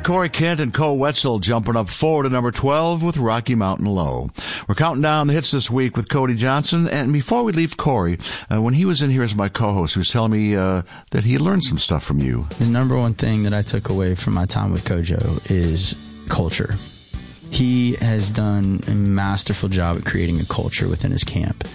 Corey Kent and Cole Wetzel jumping up forward to number 12 with Rocky Mountain Low. We're counting down the hits this week with Cody Johnson. And before we leave Corey, when he was in here as my co-host, he was telling me that he learned some stuff from you. The number one thing that I took away from my time with Kojo is culture. He has done a masterful job at creating a culture within his camp.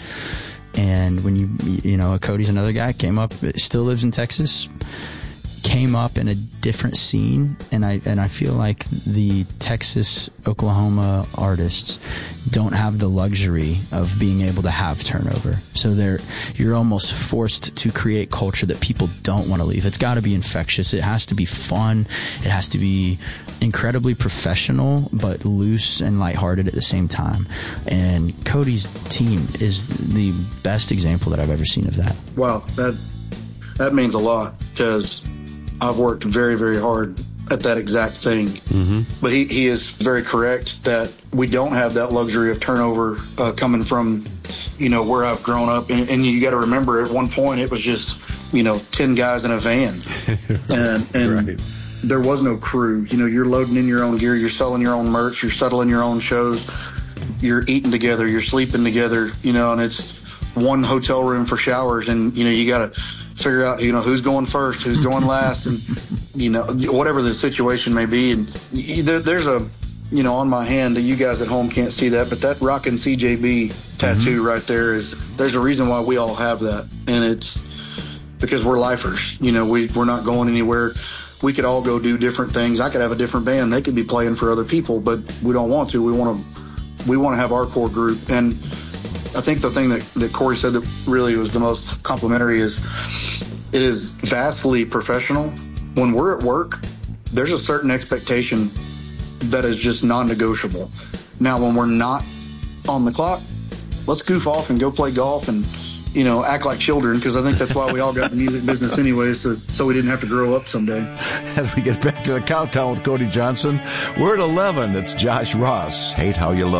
And when you know, Cody's another guy, came up, still lives in Texas, came up in a different scene, and I feel like the Texas, Oklahoma artists don't have the luxury of being able to have turnover. So you're almost forced to create culture that people don't want to leave. It's got to be infectious. It has to be fun. It has to be incredibly professional, but loose and lighthearted at the same time. And Cody's team is the best example that I've ever seen of that. Wow, that means a lot, because I've worked very, very hard at that exact thing. Mm-hmm. But he is very correct that we don't have that luxury of turnover coming from, where I've grown up. And you got to remember, at one point it was just, 10 guys in a van. and right. There was no crew. You're loading in your own gear, you're selling your own merch, you're settling your own shows, you're eating together, you're sleeping together, and it's one hotel room for showers, and, you got to figure out, who's going first, who's going last, and, whatever the situation may be. And there's a, on my hand, you guys at home can't see that, but that Rockin' CJB tattoo right there there's a reason why we all have that. And it's because we're lifers. We're not going anywhere. We could all go do different things. I could have a different band. They could be playing for other people, but we don't want to. We want to have our core group. And I think the thing that Corey said that really was the most complimentary is it is vastly professional. When we're at work, there's a certain expectation that is just non-negotiable. Now, when we're not on the clock, let's goof off and go play golf and, act like children, because I think that's why we all got the music business anyways, so we didn't have to grow up someday. As we get back to the countdown with Cody Johnson, we're at 11. It's Josh Ross, Hate How You Love.